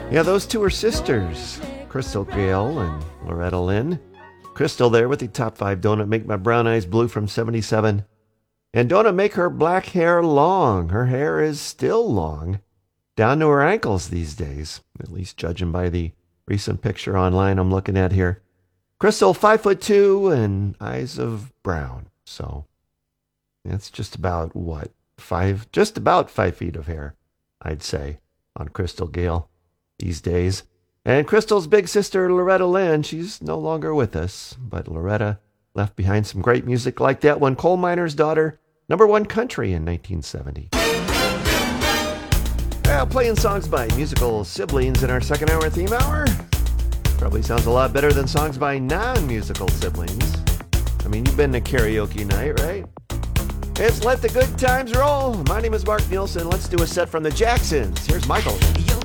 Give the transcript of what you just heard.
Yeah, those two are sisters, Crystal Gayle and Loretta Lynn. Crystal there with the top 5 Don't It Make My Brown Eyes Blue from 77. And don't it make her black hair long. Her hair is still long, down to her ankles these days, at least judging by the recent picture online I'm looking at here. Crystal, 5'2" and eyes of brown. So that's just about just about 5 feet of hair, I'd say, on Crystal Gayle these days. And Crystal's big sister, Loretta Lynn, she's no longer with us, but Loretta left behind some great music like that one, Coal Miner's Daughter, #1 country in 1970. Well, playing songs by musical siblings in our second hour theme hour. Probably sounds a lot better than songs by non-musical siblings. I mean, you've been to karaoke night, right? It's Let the Good Times Roll. My name is Mark Nielsen. Let's do a set from the Jacksons. Here's Michael. Yo,